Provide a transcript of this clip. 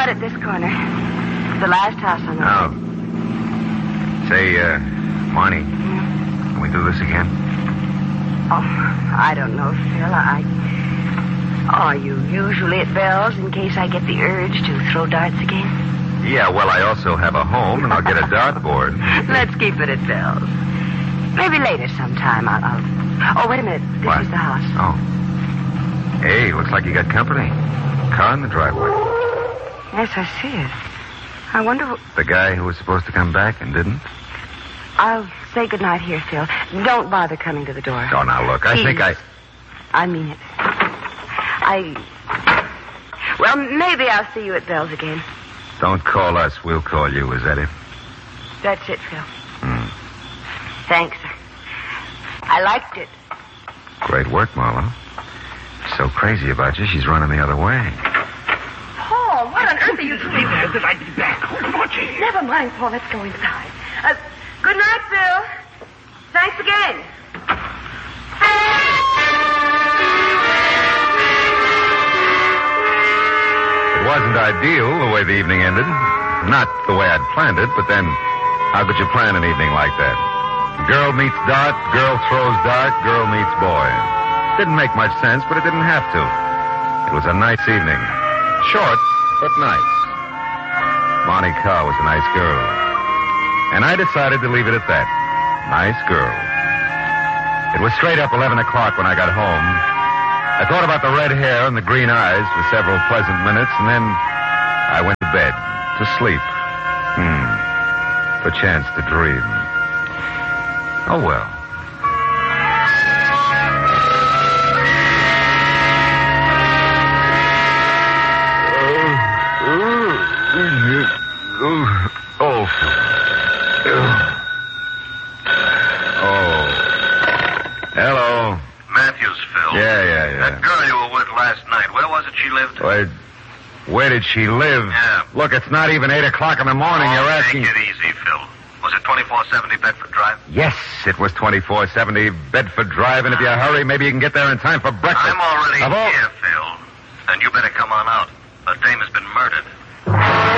right at this corner. It's the last house on the road. Say, Marnie, can we do this again? Oh, I don't know, Phil. Are you usually at Bell's in case I get the urge to throw darts again? Yeah, well, I also have a home, and I'll get a dartboard. Let's keep it at Bell's. Maybe later sometime I'll... Oh, wait a minute. This is the house. Oh. Hey, looks like you got company. Car in the driveway. Yes, I see it. I wonder what... The guy who was supposed to come back and didn't? I'll say goodnight here, Phil. Don't bother coming to the door. Oh, now, look, I think I mean it. Well, maybe I'll see you at Bell's again. Don't call us. We'll call you. Is that it? That's it, Phil. Thanks. I liked it. Great work, Marlo. So crazy about you, she's running the other way. Paul, what on earth are you doing? That I'd be back. Come on, Jane. Never mind, Paul. Let's go inside. Good night, Phil. Thanks again. It wasn't ideal the way the evening ended. Not the way I'd planned it, but then how could you plan an evening like that? Girl meets dart, girl throws dart, girl meets boy. Didn't make much sense, but it didn't have to. It was a nice evening. Short, but nice. Monty Carr was a nice girl. And I decided to leave it at that. Nice girl. It was straight up 11 o'clock when I got home. I thought about the red hair and the green eyes for several pleasant minutes, and then I went to bed, to sleep. Perchance to dream. Oh, well. Hello. Matthews, Phil. Yeah. That girl you were with last night, where was it she lived? Where did she live? Yeah. Look, it's not even 8 o'clock in the morning. You're asking... Take it easy, Phil. Was it 2470 Bedford Drive? Yes, it was 2470 Bedford Drive, and if you hurry, maybe you can get there in time for breakfast. I'm already here, Phil. And you better come on out. A dame has been murdered.